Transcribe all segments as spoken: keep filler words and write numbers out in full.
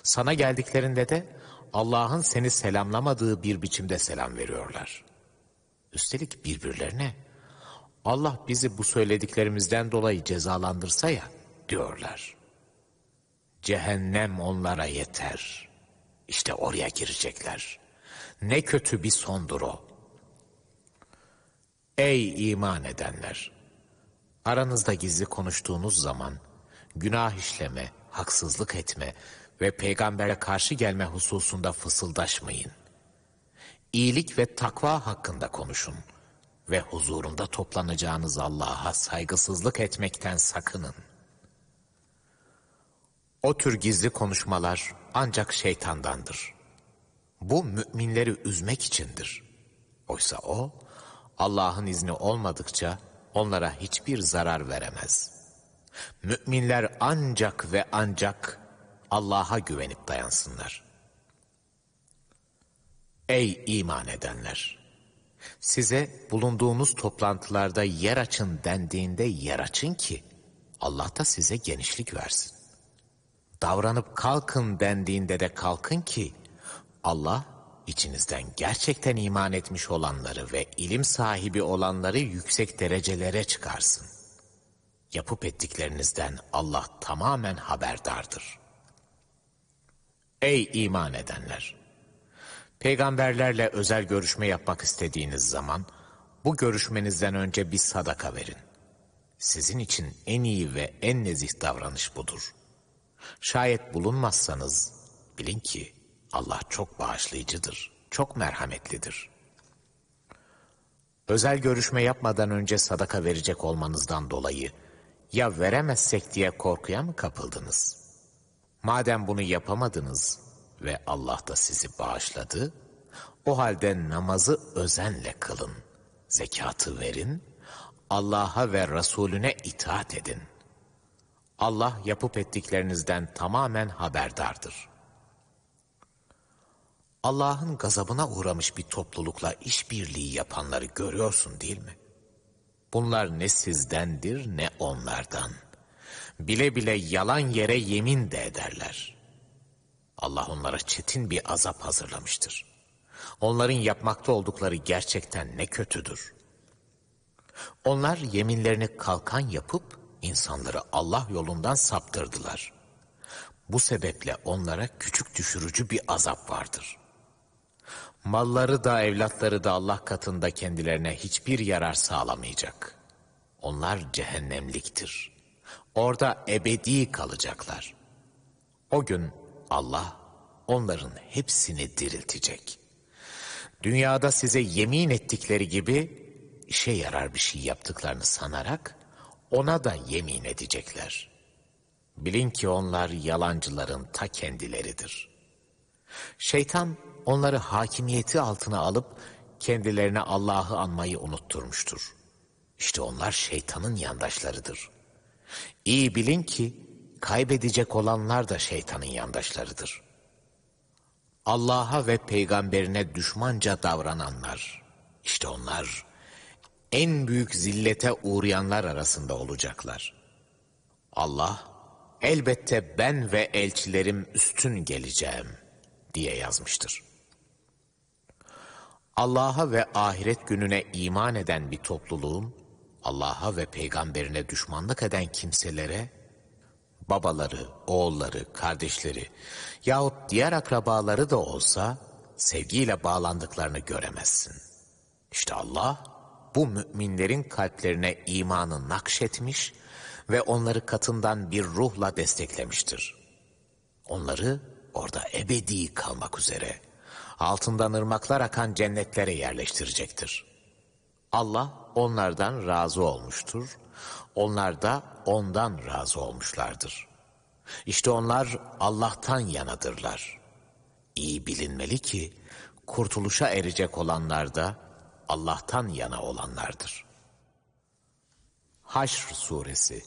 Sana geldiklerinde de Allah'ın seni selamlamadığı bir biçimde selam veriyorlar. Üstelik birbirlerine Allah bizi bu söylediklerimizden dolayı cezalandırsa ya diyorlar. Cehennem onlara yeter. İşte oraya girecekler. Ne kötü bir sondur o. Ey iman edenler! Aranızda gizli konuştuğunuz zaman günah işleme, haksızlık etme ve peygambere karşı gelme hususunda fısıldaşmayın. İyilik ve takva hakkında konuşun ve huzurunda toplanacağınız Allah'a saygısızlık etmekten sakının. O tür gizli konuşmalar ancak şeytandandır. Bu müminleri üzmek içindir. Oysa o, Allah'ın izni olmadıkça onlara hiçbir zarar veremez. Müminler ancak ve ancak Allah'a güvenip dayansınlar. Ey iman edenler! Size bulunduğunuz toplantılarda yer açın dendiğinde yer açın ki Allah da size genişlik versin. Davranıp kalkın dendiğinde de kalkın ki Allah içinizden gerçekten iman etmiş olanları ve ilim sahibi olanları yüksek derecelere çıkarsın. Yapıp ettiklerinizden Allah tamamen haberdardır. Ey iman edenler! Peygamberlerle özel görüşme yapmak istediğiniz zaman bu görüşmenizden önce bir sadaka verin. Sizin için en iyi ve en nezih davranış budur. Şayet bulunmazsanız bilin ki Allah çok bağışlayıcıdır, çok merhametlidir. Özel görüşme yapmadan önce sadaka verecek olmanızdan dolayı ya veremezsek diye korkuya mı kapıldınız? Madem bunu yapamadınız ve Allah da sizi bağışladı, o halde namazı özenle kılın, zekatı verin, Allah'a ve Resulüne itaat edin. Allah yapıp ettiklerinizden tamamen haberdardır. Allah'ın gazabına uğramış bir toplulukla işbirliği yapanları görüyorsun değil mi? Bunlar ne sizdendir ne onlardan. Bile bile yalan yere yemin de ederler. Allah onlara çetin bir azap hazırlamıştır. Onların yapmakta oldukları gerçekten ne kötüdür. Onlar yeminlerini kalkan yapıp insanları Allah yolundan saptırdılar. Bu sebeple onlara küçük düşürücü bir azap vardır. Malları da evlatları da Allah katında kendilerine hiçbir yarar sağlamayacak. Onlar cehennemliktir. Orada ebedi kalacaklar. O gün Allah onların hepsini diriltecek. Dünyada size yemin ettikleri gibi işe yarar bir şey yaptıklarını sanarak ona da yemin edecekler. Bilin ki onlar yalancıların ta kendileridir. Şeytan onları hakimiyeti altına alıp kendilerine Allah'ı anmayı unutturmuştur. İşte onlar şeytanın yandaşlarıdır. İyi bilin ki kaybedecek olanlar da şeytanın yandaşlarıdır. Allah'a ve peygamberine düşmanca davrananlar, işte onlar en büyük zillete uğrayanlar arasında olacaklar. Allah, elbette ben ve elçilerim üstün geleceğim diye yazmıştır. Allah'a ve ahiret gününe iman eden bir topluluğun, Allah'a ve peygamberine düşmanlık eden kimselere, babaları, oğulları, kardeşleri yahut diğer akrabaları da olsa sevgiyle bağlandıklarını göremezsin. İşte Allah bu müminlerin kalplerine imanı nakşetmiş ve onları katından bir ruhla desteklemiştir. Onları orada ebedi kalmak üzere altından ırmaklar akan cennetlere yerleştirecektir. Allah onlardan razı olmuştur. Onlar da ondan razı olmuşlardır. İşte onlar Allah'tan yanadırlar. İyi bilinmeli ki kurtuluşa erecek olanlar da Allah'tan yana olanlardır. Haşr Suresi.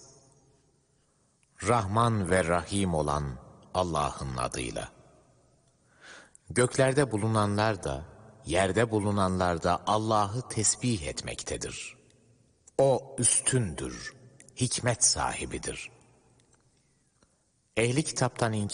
Rahman ve Rahim olan Allah'ın adıyla. Göklerde bulunanlar da, yerde bulunanlar da Allah'ı tesbih etmektedir. O üstündür, hikmet sahibidir. Ehli kitaptan